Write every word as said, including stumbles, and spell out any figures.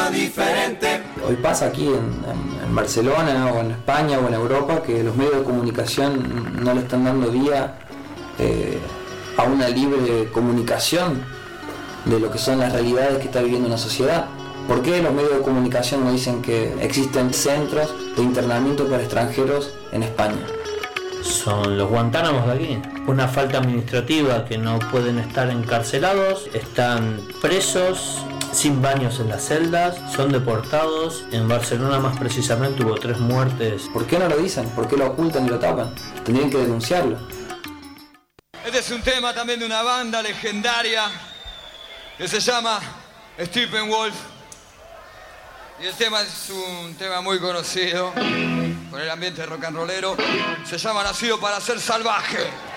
piensa diferente. Hoy pasa aquí en, en, en Barcelona o en España o en Europa que los medios de comunicación no le están dando vía eh, a una libre comunicación de lo que son las realidades que está viviendo una sociedad. ¿Por qué los medios de comunicación nos dicen que existen centros de internamiento para extranjeros en España? Son los Guantánamos de aquí. Una falta administrativa que no pueden estar encarcelados, están presos, sin baños en las celdas, son deportados. En Barcelona más precisamente hubo tres muertes. ¿Por qué no lo dicen? ¿Por qué lo ocultan y lo tapan? Tendrían que denunciarlo. Este es un tema también de una banda legendaria que se llama Steppenwolf. Y el tema es un tema muy conocido por el ambiente rock and rollero. Se llama Nacido para ser salvaje.